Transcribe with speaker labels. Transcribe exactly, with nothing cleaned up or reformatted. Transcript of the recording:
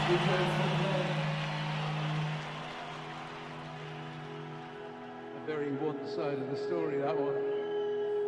Speaker 1: A very one side of the story, that one.